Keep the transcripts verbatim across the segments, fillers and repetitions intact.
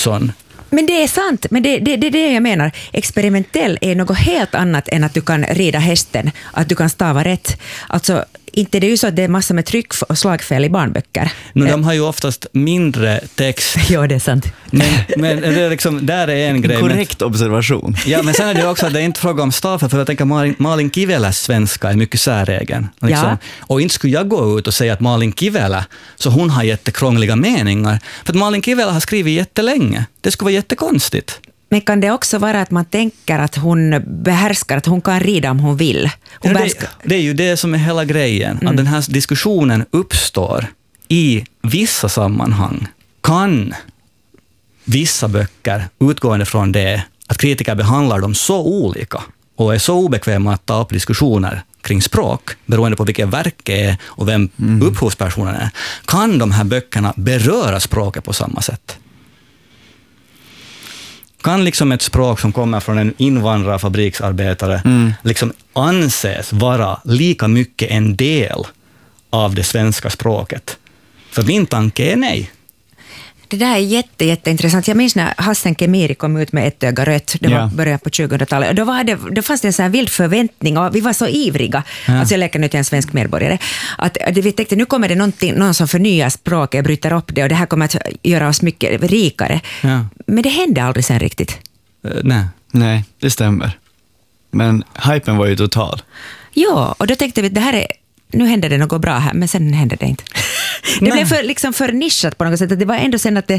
sån. Men det är sant, men det är det, det, det jag menar. Experimentell är något helt annat än att du kan rida hästen, att du kan stava rätt. Alltså, inte det är ju så att det är massa med tryck och slagfel i barnböcker. No, de har ju oftast mindre text. Ja, det är sant. Men, men det är liksom, där är en grej. Korrekt men, observation. Ja, men sen är det också att det är inte fråga om stavfel, för jag tänker Malin, Malin Kiveläs svenska är mycket säregen. Liksom. Ja. Och inte skulle jag gå ut och säga att Malin Kivelä, så hon har jättekrångliga meningar. För att Malin Kivelä har skrivit jättelänge. Det skulle vara jättekonstigt. Men kan det också vara att man tänker att hon behärskar, att hon kan rida om hon vill? Hon ja, det, det är ju det som är hela grejen. Mm. Att den här diskussionen uppstår i vissa sammanhang. Kan vissa böcker, utgående från det, att kritiker behandlar dem så olika och är så obekväma att ta upp diskussioner kring språk, beroende på vilket verk det är och vem mm. upphovspersonen är, kan de här böckerna beröra språket på samma sätt? Kan liksom ett språk som kommer från en invandrarfabriksarbetare mm. liksom anses vara lika mycket en del av det svenska språket? För min tanke är nej. Det där är jätte, jätteintressant. Jag minns när Hassan Khemiri kom ut med Ett öga rött. Det var yeah. början på tjugohundratalet. Och då, var det, då fanns det en sån här vild förväntning och vi var så ivriga. Ja. Alltså jag läker nu till en svensk medborgare. Att, att vi tänkte nu kommer det någon som förnyar språket, bryter upp det och det här kommer att göra oss mycket rikare. Ja. Men det hände aldrig sen riktigt. Uh, nej. Nej, det stämmer. Men hypen var ju total. Ja, och då tänkte vi att det här är nu hände det något bra här, men sen hände det inte. Det blev för, liksom för nischat på något sätt. Det var ändå sen att det,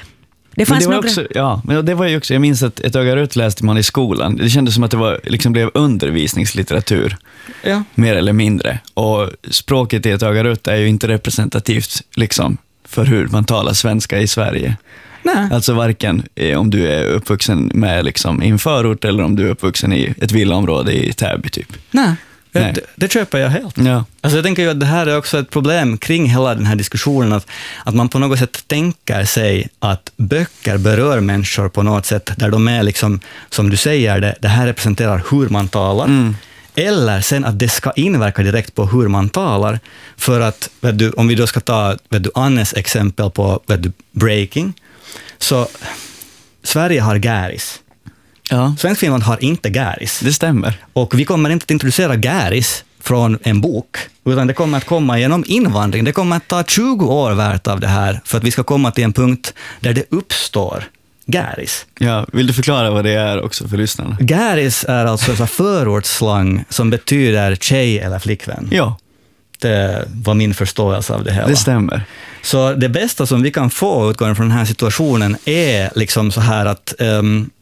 det fanns men det var några... också, ja, men det var ju också, jag minns att Ett öga rött läste man i skolan. Det kändes som att det var, liksom blev undervisningslitteratur. Ja. Mer eller mindre. Och språket i Ett öga rött är ju inte representativt liksom, för hur man talar svenska i Sverige. Nej. Alltså varken om du är uppvuxen med liksom, i en förort eller om du är uppvuxen i ett villaområde i Täby typ. Nej. Det, det köper jag helt. Ja. Alltså jag tänker ju att det här är också ett problem kring hela den här diskussionen, att, att man på något sätt tänker sig att böcker berör människor på något sätt där de är liksom, som du säger, det, det här representerar hur man talar. Mm. Eller sen att det ska inverka direkt på hur man talar. För att, vet du, om vi då ska ta vet du, Annes exempel på vet du, breaking, så Sverige har gäris. Ja. Svensk Finland har inte gäris. Det stämmer. Och vi kommer inte att introducera gäris från en bok, utan det kommer att komma genom invandring. Det kommer att ta tjugo år värt av det här för att vi ska komma till en punkt där det uppstår gäris. Ja, vill du förklara vad det är också för lyssnarna? Gäris är alltså en förortsslang som betyder tjej eller flickvän. Ja. Det var min förståelse av det hela. Det stämmer. Så det bästa som vi kan få utgående från den här situationen är liksom så här att um,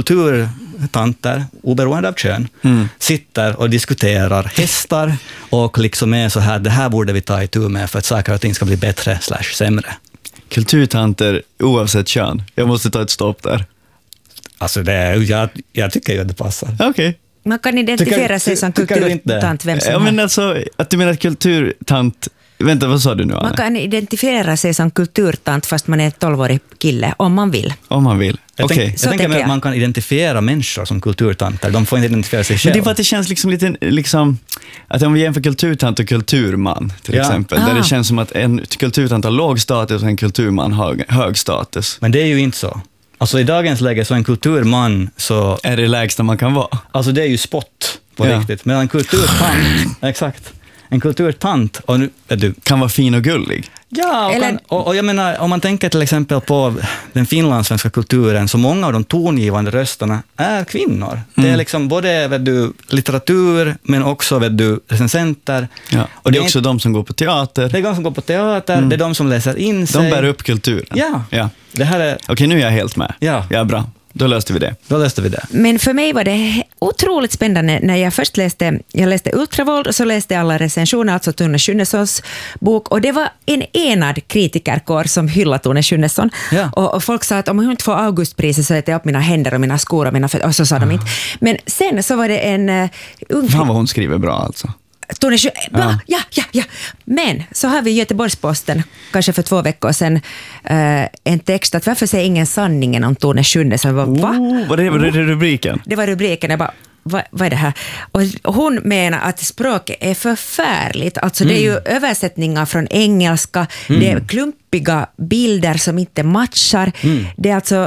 kulturtanter, oberoende av kön, mm. sitter och diskuterar hästar och liksom är så här, det här borde vi ta itu med för att saker och ting ska bli bättre slash sämre. Kulturtanter oavsett kön. Jag måste ta ett stopp där. Alltså det, jag, jag tycker ju att det passar. Okej. Okay. Man kan identifiera tycker, sig som kulturtant, vem som ja, men alltså, att du menar att kulturtant... Vänta, vad sa du nu, Anne? Man kan identifiera sig som kulturtant fast man är en tolvårig kille, om man vill. Om man vill, okej. Okay. Jag, tänk, jag tänker att man kan identifiera människor som kulturtanter. De får inte identifiera sig själva. Men det är för att det känns liksom lite... Liksom, att om vi jämför kulturtant och kulturman, till ja. exempel. Ah. Där det känns som att en kulturtant har låg status och en kulturman har hög status. Men det är ju inte så. Alltså i dagens läge så en kulturman så... Är det lägsta man kan vara? Alltså det är ju spott på ja. riktigt. Men en kulturtant, exakt. En kulturtant och nu, du kan vara fin och gullig. Ja, och, Eller... kan, och, och jag menar, om man tänker till exempel på den finlandssvenska kulturen, så många av de tongivande rösterna är kvinnor. Mm. Det är liksom både vet du, litteratur, men också vet du, recensenter. Ja. Och det är också de som går på teater. Det är de som går på teater, mm. det är de som läser in sig. De bär upp kulturen. Ja. ja. Det här är... Okej, nu är jag helt med. Ja, ja bra. Då löste vi det. Då löste vi det. Men för mig var det otroligt spännande när jag först läste, jag läste Ultravåld och så läste jag alla recensioner, alltså Tone Schünnessons bok, och det var en enad kritikerkår som hyllade Tone Schünnesson. Ja. Och, och folk sa att om hon inte får Augustpriset så äter jag upp mina händer och mina skor och mina fötter, och så sa ah. de inte. Men sen så var det en uh, ung... Fan vad hon skriver bra alltså. Tone Schü- ja. ja, ja, ja. Men så har vi Göteborgs-Posten, kanske för två veckor sedan, uh, en text att varför säger ingen sanningen om Tone Schünnessson? Va? Oh, var det, var det rubriken? Det var rubriken, jag bara, vad, vad är det här? Och hon menar att språket är förfärligt. Alltså mm. det är ju översättningar från engelska, mm. det är klumpiga bilder som inte matchar. Mm. Det är alltså